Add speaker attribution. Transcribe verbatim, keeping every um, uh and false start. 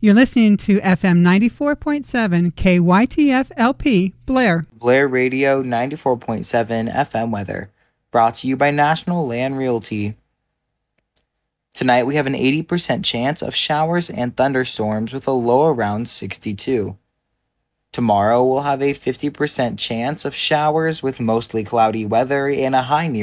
Speaker 1: You're listening to F M ninety-four point seven K Y T F L P, Blair.
Speaker 2: Blair Radio ninety-four point seven F M weather, brought to you by National Land Realty. Tonight we have an eighty percent chance of showers and thunderstorms with a low around sixty-two. Tomorrow we'll have a fifty percent chance of showers with mostly cloudy weather and a high near